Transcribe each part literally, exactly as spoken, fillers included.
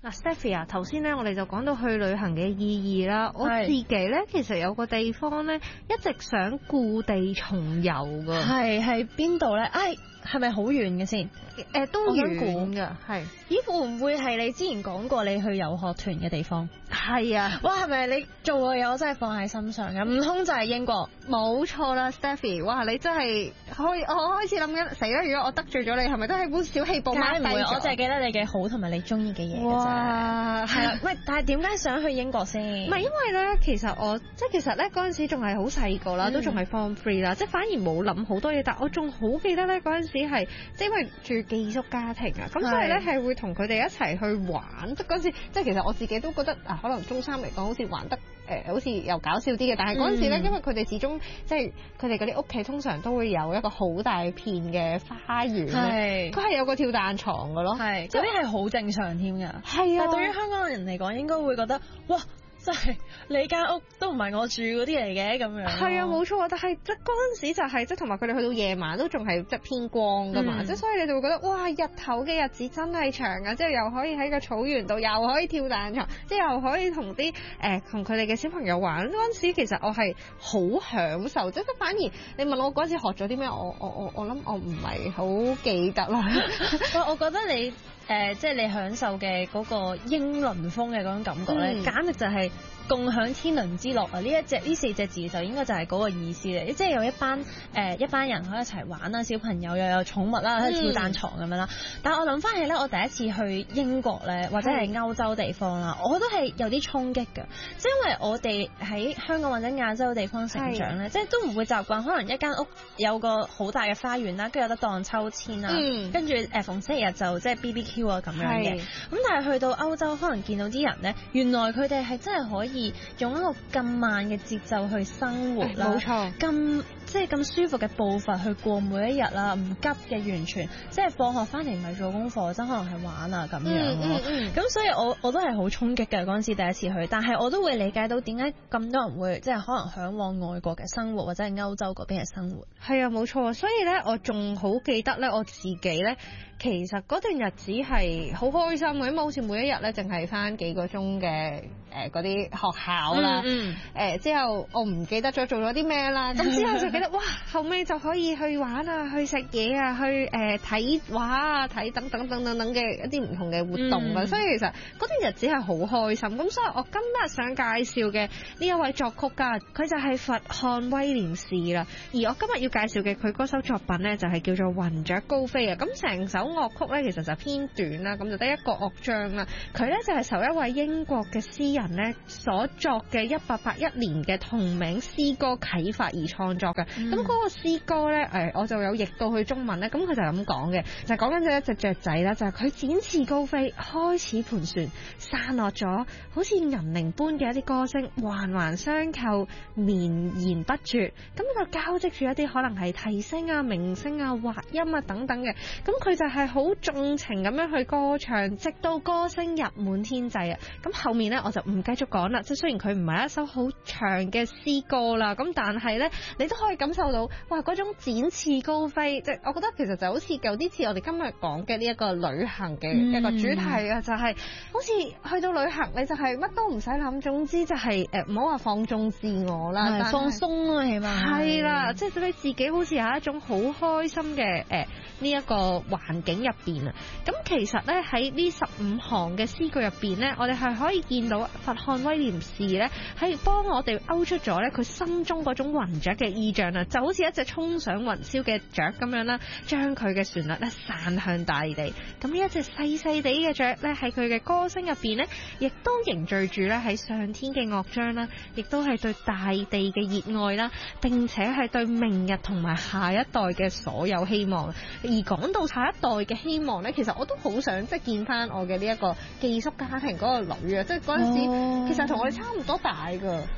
嗱 Stephy 啊，頭先咧我哋就講到去旅行嘅意義啦。我自己咧其實有個地方咧一直想故地重遊㗎。 係係邊度咧？唉，係咪好遠嘅先？ 誒都遠㗎，係。 咦，會唔會係你之前講過你去遊學團嘅地方？ 係啊， 哇，係咪你做嘅嘢我真係放喺心上嘅？唔通就係英國？ 冇錯啦 ，Stephy， 哇，你真係可以，我開始諗緊，死啦！如果我得罪咗你，係咪都係本小氣報梗唔會，我就係記得你嘅好同埋你中意嘅嘢嘅啫。 哇， 係啦，喂，但係點解想去英國先？ 唔係因為咧，其實我即係其實咧嗰陣時仲係好細個啦，都仲係 form three 啦，即係反而冇諗好多嘢，但我仲好記得咧嗰陣時係即係因為住寄宿家庭啊，咁所以咧係會同佢哋一齊去玩，即係嗰陣時即係其實我自己都覺得啊，可能中三嚟講好似玩得誒、呃，好似又搞笑啲嘅，但係嗰陣時咧，因為佢哋始終即係佢哋嗰啲屋企通常都會有一個好大片嘅花園咧，佢係有個跳彈床嘅咯， 係嗰啲係好正常添㗎， 係啊， 但係對於香港人嚟講應該會覺得哇！即係你間屋都唔係我住嗰啲嚟嘅咁樣。係啊，冇錯，但係即係嗰陣時就係即係同埋佢哋去到夜晚都仲係即係偏光㗎嘛，即、嗯、係所以你就會覺得哇，日頭嘅日子真係長啊！即係又可以喺個草原度，又可以跳彈床，即係又可以同啲誒同佢哋嘅小朋友玩。嗰陣時其實我係好享受，即係反而你問我嗰陣時學咗啲咩，我我我我諗我唔係好記得啦。 我我覺得你。誒、呃，即係你享受嘅嗰個英倫風嘅嗰種感覺咧、嗯，簡直就係共享天倫之樂啊！呢一隻呢四隻字就應該就係嗰個意思嚟，即係有一班誒、呃、一班人可以一齊玩啦，小朋友又有寵物啦，喺度跳彈床咁樣啦。但係我諗翻起咧，我第一次去英國咧，或者係歐洲地方啦，我都係有啲衝擊㗎，即係因為我哋喺香港或者亞洲地方成長咧，即係都唔會習慣，可能一間屋有個好大嘅花園啦，跟住有得盪秋千啦，跟住誒逢星期日就即係 B B Q 啊咁樣嘅。咁但係去到歐洲，可能見到啲人咧，原來佢哋係真係可以用一個咁慢嘅節奏去生活啦，冇錯，咁即係咁舒服嘅步伐去過每一日啦，唔急嘅，完全即係放學翻嚟唔係做功課，真可能係玩啊咁樣咯。咁、嗯嗯嗯、所以我我都係好衝擊嘅嗰陣時第一次去，但係我都會理解到點解咁多人會即係可能嚮往外國嘅生活或者係歐洲嗰邊嘅生活。係啊，冇錯，所以咧我仲好記得咧我自己咧。其實嗰段日子係好開心嘅，因為好似每一日咧淨係返幾個鐘嘅誒嗰啲學校啦，誒、嗯嗯呃、之後我唔記得咗做咗啲咩啦，咁之後就記得哇，後尾就可以去玩啊，去食嘢啊，去誒睇畫啊，睇等等等等等嘅一啲唔同嘅活動啦、嗯，所以其實嗰段日子係好開心。咁所以我今日想介紹嘅呢一位作曲家，佢就係佛漢威廉士啦。而我今日要介紹嘅佢嗰首作品咧，就係叫做雲雀高飛啊。咁成首樂曲咧其實就偏短啦，咁就得一個樂章啦。佢咧就係受一位英國嘅詩人咧所作嘅一八八一年嘅同名詩歌啟發而創作嘅。咁、嗯、嗰個詩歌咧，誒我就有譯到去中文咧。咁佢就咁講嘅，就講緊咗一隻雀仔啦，就係佢展翅高飛，開始盤旋，散落咗好似銀鈴般嘅一啲歌聲，環環相扣，綿延不絕。咁就交織住一啲可能係提聲啊、鳴聲啊、滑音啊等等嘅。咁佢就係好縱情咁樣去歌唱，直到歌聲入滿天際啊！咁後面咧我就唔繼續講啦。即係雖然佢唔係一首好長嘅詩歌啦，咁但係咧你都可以感受到，哇嗰種展翅高飛，即係我覺得其實就好似有啲似我哋今日講嘅呢一個旅行嘅一個主題啊、嗯，就係、是、好似去到旅行你就係乜都唔使諗，總之就係誒唔好話放縱自我啦， 放鬆啊，起碼係啦，即係你自己好似有一種好開心嘅誒呢一個環境入邊啊。咁其實咧喺呢十五行嘅詩句入邊咧，我哋係可以見到佛漢威廉士咧係幫我哋勾出咗咧佢心中嗰種雲雀嘅意象啊，就好似一隻衝上雲霄嘅雀咁樣啦，將佢嘅旋律咧散向大地。咁呢一隻細細地嘅雀咧喺佢嘅歌聲入邊咧，亦都凝聚住咧喺上天嘅樂章啦，亦都係對大地嘅熱愛啦，並且係對明日同埋下一代嘅所有希望。而講到下一代嘅希望咧，其實我都好想即係見翻我嘅呢一個寄宿家庭嗰個女啊，即係嗰陣時、哦、其實同我哋差唔多大噶。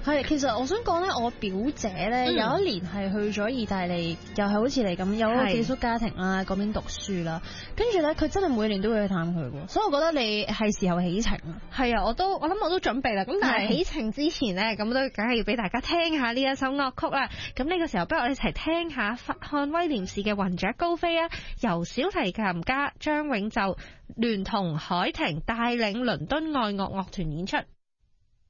係，其實我想講咧，我表姐咧、嗯、有一年係去咗意大利，又係好似你咁有個寄宿家庭啦，嗰邊讀書啦，跟住咧佢真係每年都會去探佢喎，所以我覺得你係時候起程啊。 係啊，我都我諗我都準備啦，咁但係起程之前咧，咁都梗係要俾大家聽下呢一首樂曲啦。咁呢個時候，不如我哋一齊聽下佛漢威廉士嘅《雲雀高飛》啊，由小提琴家張永就聯同海婷帶領倫敦愛樂樂團演出。